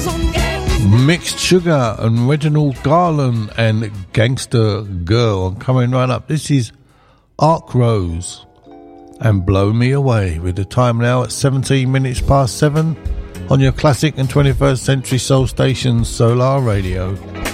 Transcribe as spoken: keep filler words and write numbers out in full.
Mixed Sugar and Reginald Garland and Gangster Girl. Coming right up, this is Ark Rose and Blow Me Away, with the time now at seventeen minutes past seven on your classic and twenty-first century soul station Solar Radio.